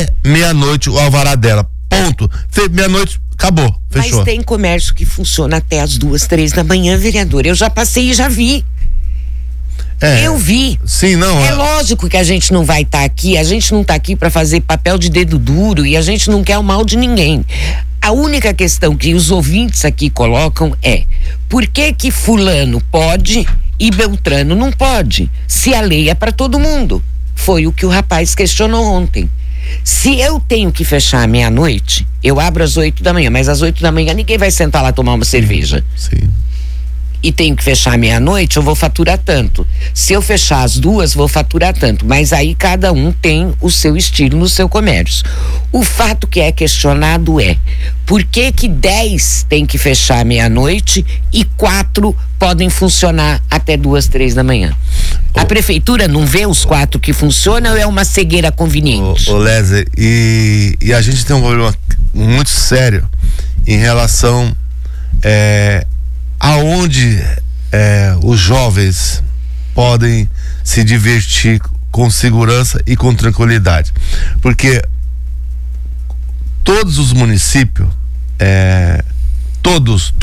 até meia-noite o alvará dela. Ponto. Meia-noite, acabou. Fechou. Mas tem comércio que funciona até as 2, 3 da manhã, vereador. Eu já passei e já vi. Eu vi. Sim, não. É lógico que a gente não vai estar aqui, a gente não está aqui para fazer papel de dedo duro e a gente não quer o mal de ninguém. A única questão que os ouvintes aqui colocam é: por que fulano pode e Beltrano não pode? Se a lei é para todo mundo. Foi o que o rapaz questionou ontem. Se eu tenho que fechar à meia-noite, eu abro às 8 da manhã, mas às 8 da manhã ninguém vai sentar lá tomar uma cerveja. Sim. E tenho que fechar à meia-noite, eu vou faturar tanto. Se eu fechar às 2, vou faturar tanto. Mas aí cada um tem o seu estilo no seu comércio. O fato que é questionado é: por que 10 tem que fechar à meia-noite e 4 podem funcionar até 2, 3 da manhã? A prefeitura não vê os 4 que funcionam ou é uma cegueira conveniente? Ô Lésia, e a gente tem um problema muito sério em relação aonde os jovens podem se divertir com segurança e com tranquilidade, porque todos os municípios, todos,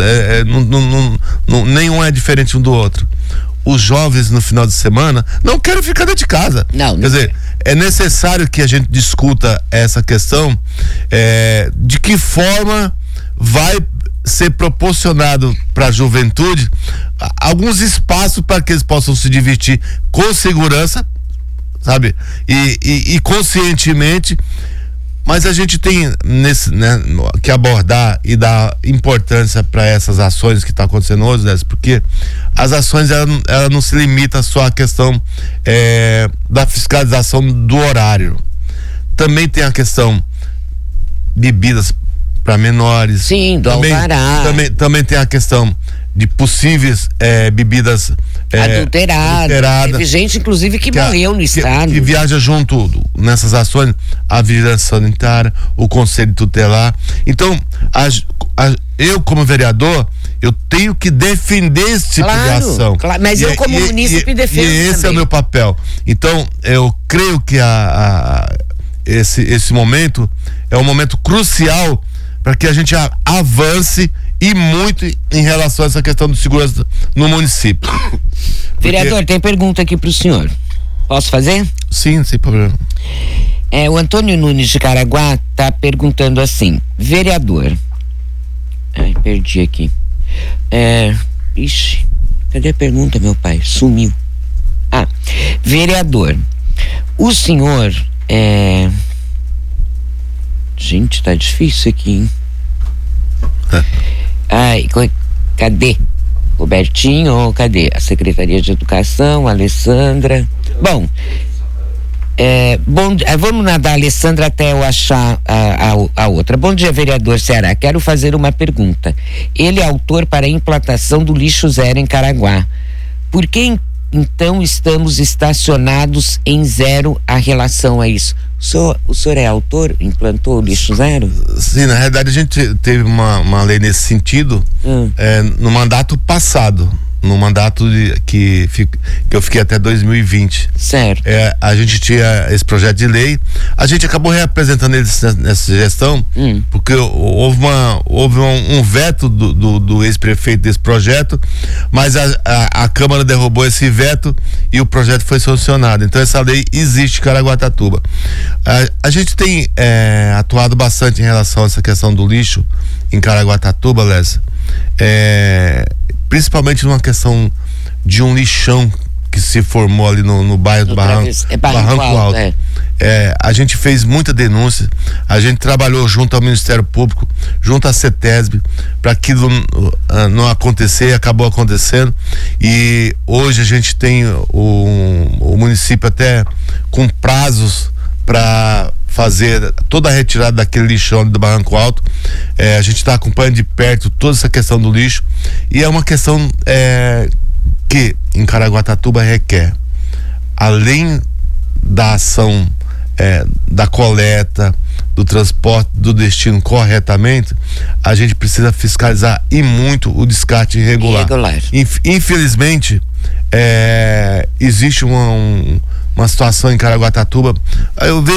nenhum é diferente um do outro. Os jovens no final de semana não querem ficar dentro de casa. Não. Quer dizer, é necessário que a gente discuta essa questão, de que forma vai ser proporcionado para a juventude alguns espaços para que eles possam se divertir com segurança, sabe? E conscientemente. Mas a gente tem que abordar e dar importância para essas ações que estão acontecendo hoje, né? Porque as ações ela não se limita só à questão da fiscalização do horário. Também tem a questão bebidas para menores. Sim, do alvará. Também tem a questão de possíveis bebidas adulteradas. Teve gente, inclusive, que morreu no estado. Que viaja junto nessas ações a vigilância sanitária, o conselho tutelar. Então, eu como vereador, eu tenho que defender esse tipo de ação. Claro, mas eu como munícipe defendo e esse também. É o meu papel. Então, eu creio que esse momento é um momento crucial para que a gente avance e muito em relação a essa questão de segurança no município. Vereador, tem pergunta aqui para o senhor. Posso fazer? Sim, sem problema. O Antônio Nunes de Caraguá está perguntando assim: vereador. Ai, perdi aqui. Ixi, cadê a pergunta, meu pai? Sumiu. Vereador, o senhor Gente, tá difícil aqui, hein? Ai, cadê? Robertinho, cadê? A Secretaria de Educação, a Alessandra. Bom, vamos nadar, Alessandra, até eu achar a outra. Bom dia, vereador Ceará. Quero fazer uma pergunta. Ele é autor para a implantação do lixo zero em Caraguá. Por que então estamos estacionados em zero a relação a isso? O senhor é autor? Implantou o lixo zero? Sim, na realidade a gente teve uma lei nesse sentido no mandato passado, no mandato que eu fiquei até 2020. Certo. A gente tinha esse projeto de lei, a gente acabou reapresentando ele nessa gestão, porque houve um veto do ex-prefeito desse projeto, mas a Câmara derrubou esse veto e o projeto foi sancionado. Então essa lei existe em Caraguatatuba. A gente tem atuado bastante em relação a essa questão do lixo em Caraguatatuba, Lésia, principalmente numa questão de um lixão que se formou ali no bairro do Barranco Alto. A gente fez muita denúncia, a gente trabalhou junto ao Ministério Público, junto à CETESB, para aquilo não acontecer, acabou acontecendo, e hoje a gente tem o município até com prazos para fazer toda a retirada daquele lixão do Barranco Alto. A gente está acompanhando de perto toda essa questão do lixo, e é uma questão que em Caraguatatuba requer, além da ação da coleta, do transporte, do destino corretamente, a gente precisa fiscalizar e muito o descarte irregular. Infelizmente, existe uma situação em Caraguatatuba. Eu